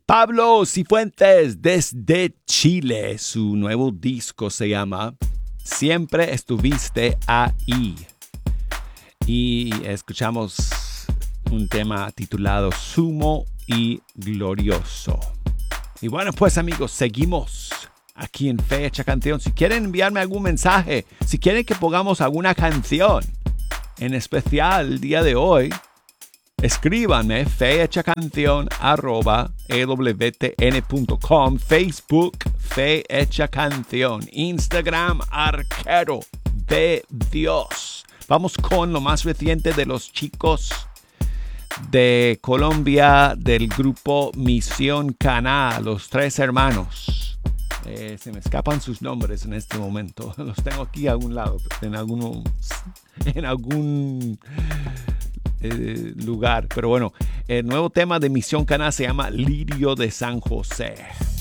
Pablo Cifuentes desde Chile. Su nuevo disco se llama Siempre Estuviste Ahí. Y escuchamos un tema titulado Sumo y Glorioso. Y bueno, pues amigos, seguimos aquí en Fecha Canción. Si quieren enviarme algún mensaje, si quieren que pongamos alguna canción en especial el día de hoy, escríbanme fehechacanción@ewtn.com, Facebook Fe Hecha Canción, Instagram Arquero de Dios. Vamos con lo más reciente de los chicos de Colombia del grupo Misión Caná, los tres hermanos. Se me escapan sus nombres en este momento. Los tengo aquí a un lado, en algún lugar. Pero bueno, el nuevo tema de Misión Caná se llama Lirio de San José.